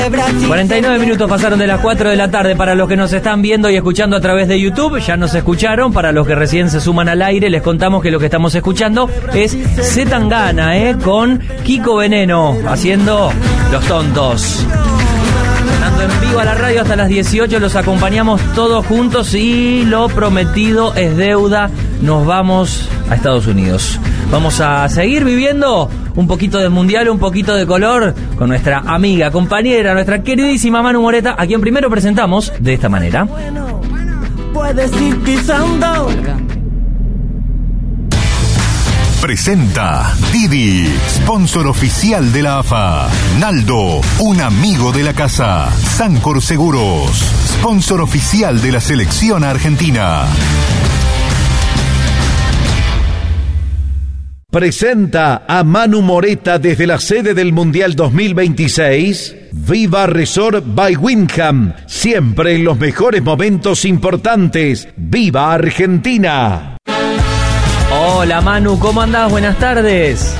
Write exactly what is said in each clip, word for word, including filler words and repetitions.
cuarenta y nueve minutos pasaron de las cuatro de la tarde. Para los que nos están viendo y escuchando a través de YouTube, ya nos escucharon. Para los que recién se suman al aire, les contamos que lo que estamos escuchando es Zetangana, ¿eh? Con Kiko Veneno, haciendo Los Tontos. Sonando en vivo a la radio hasta las dieciocho, los acompañamos todos juntos y lo prometido es deuda. Nos vamos a Estados Unidos. Vamos a seguir viviendo un poquito de mundial, un poquito de color con nuestra amiga, compañera, nuestra queridísima Manu Moreta, a quien primero presentamos de esta manera. Bueno, puedes ir pisando. Presenta Didi, sponsor oficial de la A F A. Naldo, un amigo de la casa. Sancor Seguros, sponsor oficial de la selección argentina. Presenta a Manu Moreta desde la sede del Mundial dos mil veintiséis. Viva Resort by Wyndham, siempre en los mejores momentos importantes. ¡Viva Argentina! Hola Manu, ¿cómo andás? Buenas tardes.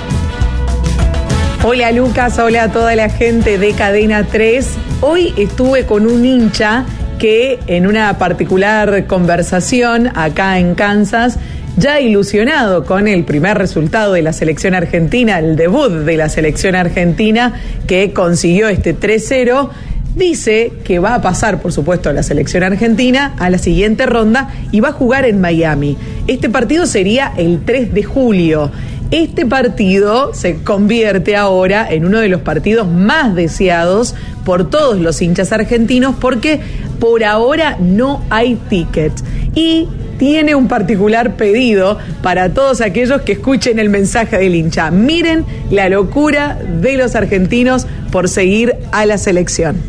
Hola Lucas, hola a toda la gente de Cadena tres. Hoy estuve con un hincha que en una particular conversación acá en Kansas, ya ilusionado con el primer resultado de la selección argentina, el debut de la selección argentina que consiguió este tres cero, dice que va a pasar, por supuesto, a la selección argentina a la siguiente ronda y va a jugar en Miami. Este partido sería el tres de julio. Este partido se convierte ahora en uno de los partidos más deseados por todos los hinchas argentinos porque por ahora no hay ticket. Y tiene un particular pedido para todos aquellos que escuchen el mensaje del hincha. Miren la locura de los argentinos por seguir a la selección.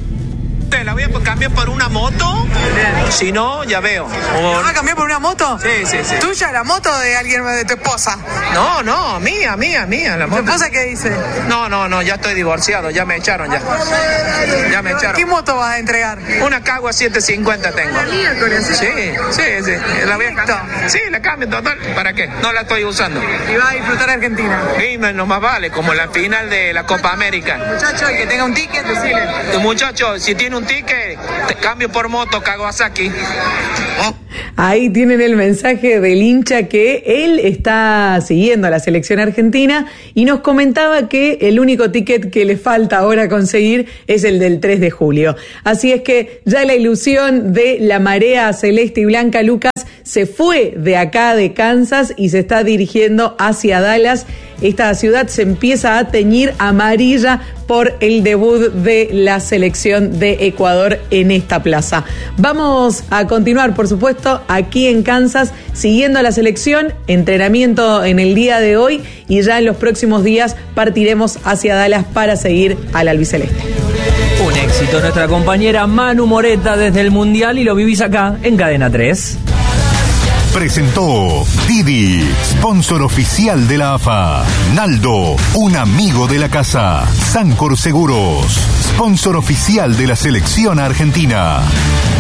La voy a cambiar por una moto. Si no, ya veo. O... ¿La vas a cambiar por una moto? Sí, sí, sí. ¿Tuya la moto o de alguien, de tu esposa? No, no, mía, mía, mía. La moto. ¿Tu esposa qué dice? No, no, no, ya estoy divorciado, ya me echaron ya. Ya me echaron. ¿Qué moto vas a entregar? Una Cagua setecientos cincuenta tengo. ¿La miércoles? Sí, sí, sí. La voy a cambiar. Sí, la cambio total. ¿Para qué? No la estoy usando. ¿Y vas a disfrutar de Argentina? Sí, no más vale, como la final de la Copa América. Muchacho, el que tenga un ticket, decile. Tu muchacho, si tiene un ticket, te cambio por moto, Kawasaki. ¿Oh? Ahí tienen el mensaje del hincha que él está siguiendo a la selección argentina y nos comentaba que el único ticket que le falta ahora conseguir es el del tres de julio. Así es que ya la ilusión de la marea celeste y blanca, Lucas, se fue de acá de Kansas y se está dirigiendo hacia Dallas. Esta ciudad se empieza a teñir amarilla por el debut de la selección de Ecuador en esta plaza. Vamos a continuar, por supuesto, aquí en Kansas, siguiendo a la selección, entrenamiento en el día de hoy y ya en los próximos días partiremos hacia Dallas para seguir al albiceleste. Un éxito nuestra compañera Manu Moreta desde el Mundial y lo vivís acá en Cadena tres. Presentó Didi, sponsor oficial de la A F A. Naldo, un amigo de la casa. Sancor Seguros, sponsor oficial de la selección argentina.